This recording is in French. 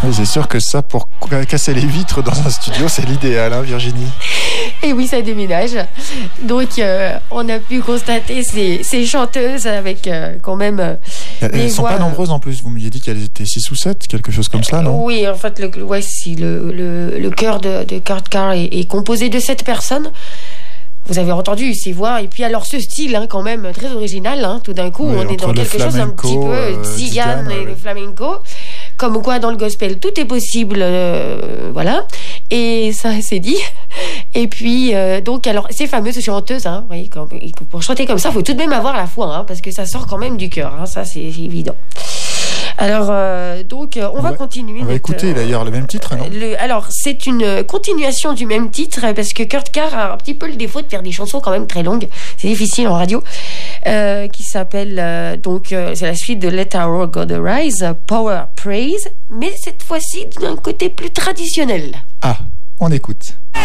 Oui, c'est sûr que ça, pour casser les vitres dans un studio, c'est l'idéal, hein, Virginie. Et oui, ça déménage. Donc, on a pu constater ces chanteuses avec quand même... Elles ne sont pas nombreuses en plus. Vous m'aviez dit qu'elles étaient 6 ou 7, quelque chose comme ça, non? Oui, en fait, le chœur de Kurt Carr est composé de 7 personnes. Vous avez entendu ces voix. Et puis, alors, ce style, hein, quand même, très original. Hein, tout d'un coup, oui, on est dans quelque chose un petit peu tzigane et le flamenco. Comme quoi, dans le gospel, tout est possible. Voilà. Et ça, c'est dit. Et puis, donc, alors, ces fameuses chanteuses, hein, oui, pour chanter comme ça, il faut tout de même avoir la foi, hein, parce que ça sort quand même du cœur. Hein, ça, c'est évident. Alors, donc, on va continuer. On va écouter d'ailleurs le même titre, non? Alors, c'est une continuation du même titre, parce que Kurt Carr a un petit peu le défaut de faire des chansons quand même très longues. C'est difficile en radio. Qui s'appelle, c'est la suite de Let Our God Arise, Power Praise, mais cette fois-ci d'un côté plus traditionnel. Ah, on écoute.